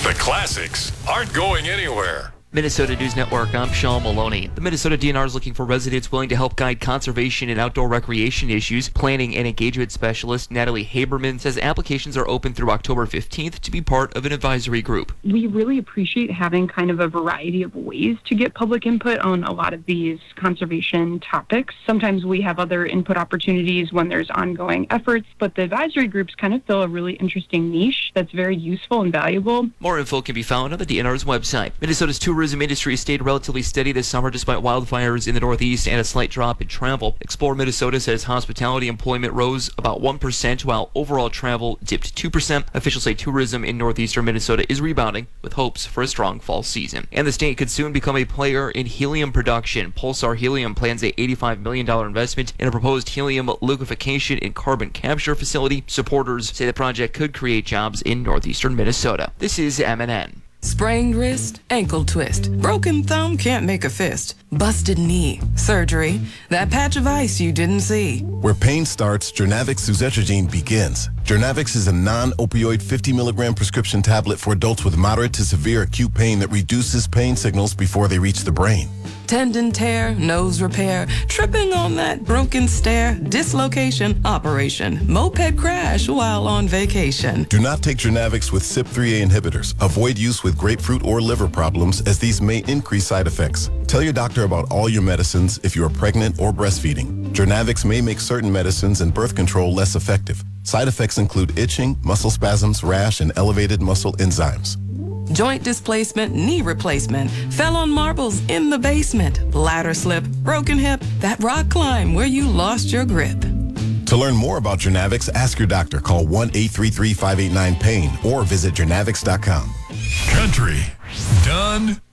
The classics aren't going anywhere. Minnesota News Network, I'm Sean Maloney. The Minnesota DNR is looking for residents willing to help guide conservation and outdoor recreation issues. Planning and engagement specialist Natalie Haberman says applications are open through October 15th to be part of an advisory group. We really appreciate having kind of a variety of ways to get public input on a lot of these conservation topics. Sometimes we have other input opportunities when there's ongoing efforts, but the advisory groups kind of fill a really interesting niche that's very useful and valuable. More info can be found on the DNR's website. Minnesota's tourism industry stayed relatively steady this summer despite wildfires in the Northeast and a slight drop in travel. Explore Minnesota says hospitality employment rose about 1%, while overall travel dipped 2%. Officials say tourism in northeastern Minnesota is rebounding with hopes for a strong fall season. And the state could soon become a player in helium production. Pulsar Helium plans a $85 million investment in a proposed helium liquefaction and carbon capture facility. Supporters say the project could create jobs in northeastern Minnesota. This is MNN. Sprained wrist, ankle twist, broken thumb, can't make a fist, busted knee, surgery, that patch of ice you didn't see. Where pain starts, Jernavix suzetrigine begins. Jernavix is a non-opioid 50 milligram prescription tablet for adults with moderate to severe acute pain that reduces pain signals before they reach the brain. Tendon tear, nose repair, tripping on that broken stair, dislocation, operation, moped crash while on vacation. Do not take Jernavix with CYP3A inhibitors. Avoid use with grapefruit or liver problems, as these may increase side effects. Tell your doctor about all your medicines if you are pregnant or breastfeeding. Jernavix may make certain medicines and birth control less effective. Side effects include itching, muscle spasms, rash, and elevated muscle enzymes. Joint displacement, knee replacement, fell on marbles in the basement, ladder slip, broken hip, that rock climb where you lost your grip. To learn more about Jernavix, ask your doctor. Call 1-833-589-PAIN or visit jernavix.com. Country. Done.